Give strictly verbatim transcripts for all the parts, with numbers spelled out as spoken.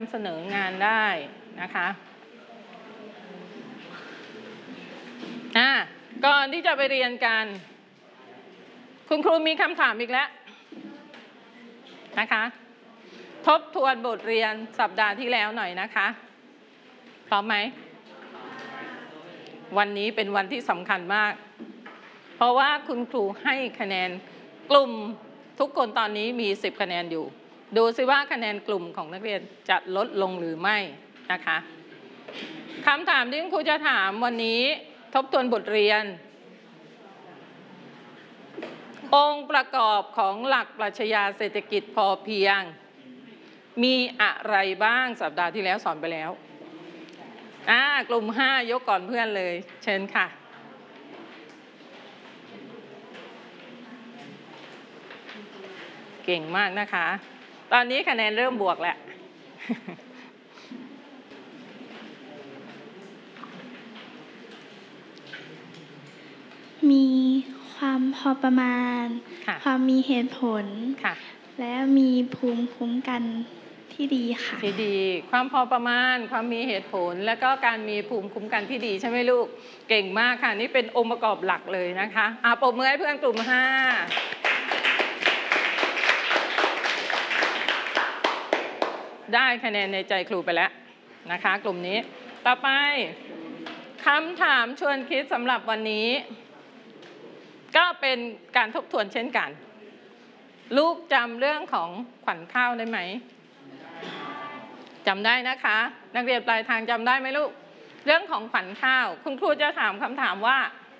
เสนองานได้นะคะอ่าก่อนที่จะไปเรียนกันคุณครูมีคำถามอีกแล้วนะคะทบทวนบทเรียนสัปดาห์ที่แล้วหน่อยนะคะพร้อมไหมวันนี้เป็นวันที่สำคัญมากเพราะว่าคุณครูให้คะแนนกลุ่มทุกคนตอนนี้มีสิบคะแนนอยู่ดูซิว่าคะแนนกลุ่มของนักเรียนจะลดลงหรือไม่นะคะคำถามที่คุณครูจะถามวันนี้ทบทวนบทเรียนองค์ประกอบของหลักปรัชญาเศรษฐกิจพอเพียงมีอะไรบ้างสัปดาห์ที่แล้วสอนไปแล้วอ่ากลุ่มห้ายกก่อนเพื่อนเลยเชิญค่ะเก่งมากนะคะตอนนี้คะแนนเริ่มบวกแล้วมีความพอประมาณความมีเหตุผลและมีภูมิคุ้มกันที่ดีค่ะที่ดีความพอประมาณความมีเหตุผลและก็การมีภูมิคุ้มกันที่ดีใช่ไหมลูกเก่งมากค่ะนี่เป็นองค์ประกอบหลักเลยนะคะอ่ะปรบมือให้เพื่อนกลุ่มห้าได้คะแนนในใจครูไปแล้วนะคะกลุ่มนี้ต่อไปคำถามชวนคิดสำหรับวันนี้ก็เป็นการทบทวนเช่นกันลูกจำเรื่องของขวัญข้าวได้ไหมจำได้นะคะนักเรียนปลายทางจำได้ไหมลูกเรื่องของขวัญข้าวคุณครูจะถามคำถามว่า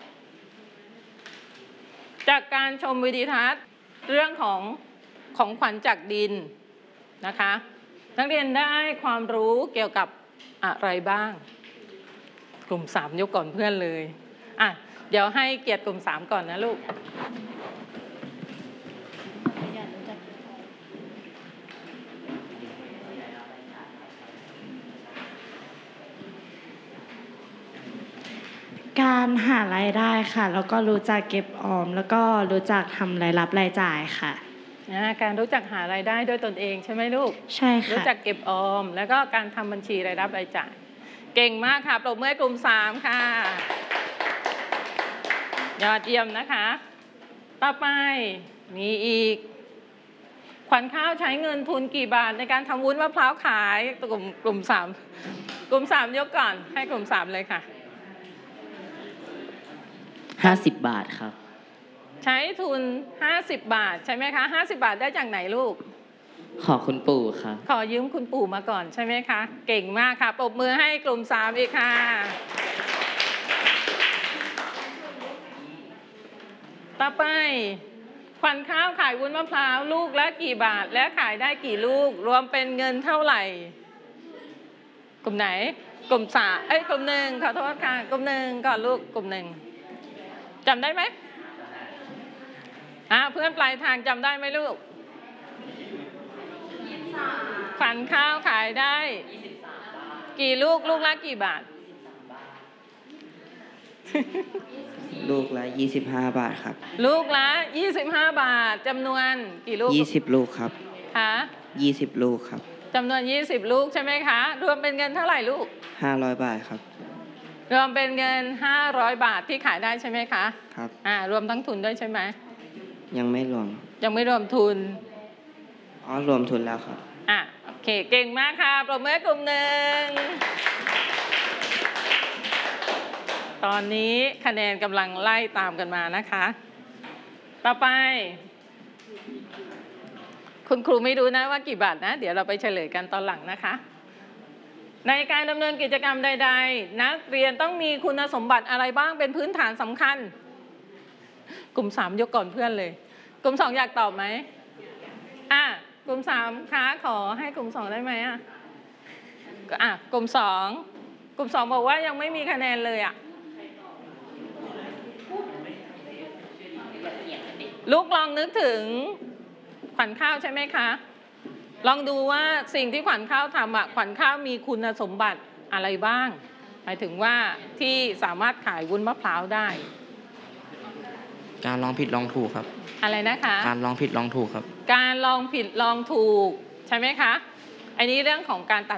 จากการชมวิดีทัศน์เรื่องของของขวัญจากดินนะคะนักเรียนได้ความรู้เกี่ยวกับอะไรบ้างกลุ่มสามยกก่อนเพื่อนเลยอ่ะเดี๋ยวให้เกียรติกลุ่มสามก่อนนะลูกการหารายได้ค่ะแล้วก็รู้จักเก็บออมแล้วก็รู้จักทำรายรับรายจ่ายค่ะการรู้จักหารายได้ด้วยตนเองใช่ไหมลูกใช่ค่ะรู้จักเก็บออมแล้วก็การทำบัญชีรายรับรายจ่ายเก่งมากค่ะปรบมือให้กลุ่มสามค่ะยอดเยี่ยมนะคะต่อไปมีอีกขวัญข้าวใช้เงินทุนกี่บาทในการทำวุ้นมะพร้าวขายกลุ่มกลุ่มสามกลุ่มสามยกก่อนให้กลุ่มสามเลยค่ะห้าสิบบาทครับใช้ทุนห้าสิบบาทใช่ไหมคะห้าสิบบาทได้จากไหนลูกขอคุณปู่ครับขอยืมคุณปู่มาก่อนใช่ไหมคะเก่งมากค่ะปรบมือให้กลุ่มสามอีกค่ะต่อไปขวัญข้าวขายวุ้นมะพร้าวลูกละกี่บาทและขายได้กี่ลูกรวมเป็นเงินเท่าไหร่กลุ่มไหนกลุ่มสามเอ้ยกลุ่มหนึ่งขอโทษค่ะกลุ่มหนึ่งก่อนลูกกลุ่มหนึ่งจำได้ไหมอ่าเพื่อนปลายทางจำได้ไหมลูกขวัญข้าวขายได้กี่ลูกลูกละกี่บาทลูกละยี่สิบห้าบาทครับลูกละยี่สิบห้าบาทจำนวนกี่ลูกยี่สิบลูกครับค่ะยี่สิบลูกครับจำนวนยี่สิบลูกใช่ไหมคะรวมเป็นเงินเท่าไหร่ลูกห้าร้อยบาทครับรวมเป็นเงินห้าร้อยบาทที่ขายได้ใช่ไหมคะครับอ่ารวมทั้งทุนด้วยใช่ไหมยังไม่รวมยังไม่รวมทุนอ๋อรวมทุนแล้วครับอ่ะโอเคเก่งมากค่ะปรบมือให้กลุ่มหนึ่งตอนนี้คะแนนกำลังไล่ตามกันมานะคะต่อไปคุณครูไม่รู้นะว่ากี่บาทนะเดี๋ยวเราไปเฉลยกันตอนหลังนะคะในการดำเนินกิจกรรมใดๆนักเรียนต้องมีคุณสมบัติอะไรบ้างเป็นพื้นฐานสำคัญกลุ่มสามยกก่อนเพื่อนเลยกลุ่มสองอยากตอบไหมอ่ะกลุ่มสามคะขอให้กลุ่มสองได้ไหมอ่ะอ่ะกลุ่มสองกลุ่มสองบอกว่ายังไม่มีคะแนนเลยอ่ะลูกลองนึกถึงขวัญข้าวใช่ไหมคะลองดูว่าสิ่งที่ขวัญข้าวทำอ่ะขวัญข้าวมีคุณสมบัติอะไรบ้างหมายถึงว่าที่สามารถขายวุ้นมะพร้าวได้การลองผิดลองถูกครับอะไรนะคะการลองผิดลองถูกครับการลองผิดลองถูกใช่ไหมคะอันนี้เรื่องของการตัด